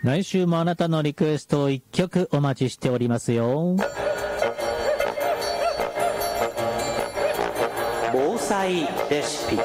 来週もあなたのリクエストを1曲お待ちしておりますよ。防災レシピ。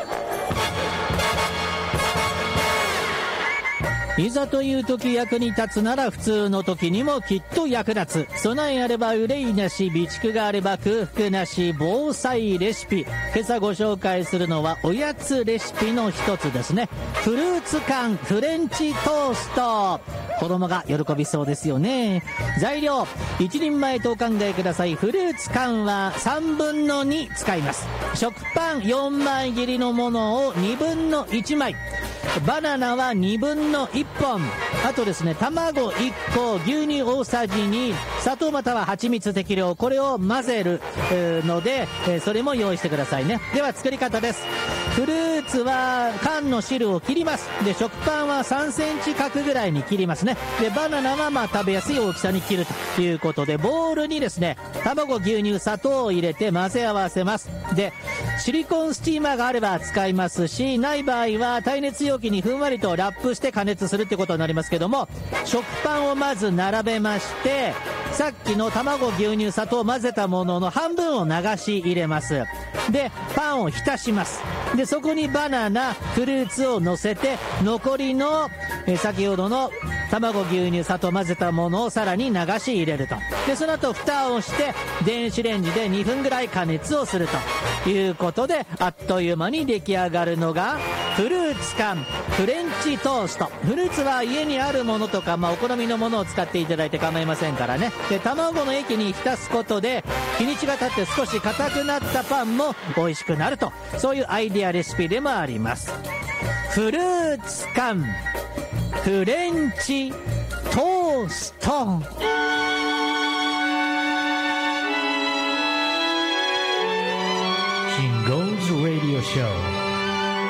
いざという時役に立つなら普通の時にもきっと役立つ。備えあれば憂いなし、備蓄があれば空腹なし、防災レシピ。今朝ご紹介するのはおやつレシピの一つですね。フルーツ缶フレンチトースト。子供が喜びそうですよね。材料1人前とお考えください。フルーツ缶は3分の2使います。食パン4枚切りのものを2分の1枚、バナナは2分の1本、あとですね、卵1個、牛乳大さじ2、砂糖または蜂蜜適量、これを混ぜるので、それも用意してくださいね。では作り方です。フルーツは缶の汁を切ります。で、食パンは3センチ角ぐらいに切りますね。で、バナナは食べやすい大きさに切るということで、ボウルにですね、卵、牛乳、砂糖を入れて混ぜ合わせます。で、シリコンスチーマーがあれば使いますし、ない場合は耐熱容器にふんわりとラップして加熱するってことになりますけども、食パンをまず並べまして、さっきの卵、牛乳、砂糖を混ぜたものの半分を流し入れます。で、パンを浸します。で、そこにバナナ、フルーツを乗せて、残りの先ほどの卵、牛乳、砂糖混ぜたものをさらに流し入れると。で、その後蓋をして電子レンジで2分ぐらい加熱をするということで、あっという間に出来上がるのがフルーツ缶フレンチトースト。フルーツは家にあるものとか、お好みのものを使っていただいて構いませんからね。で、卵の液に浸すことで日にちが経って少し硬くなったパンも美味しくなると、そういうアイデアレシピでもあります。フルーツ缶フレンチトースト。 Jingo's Radio Show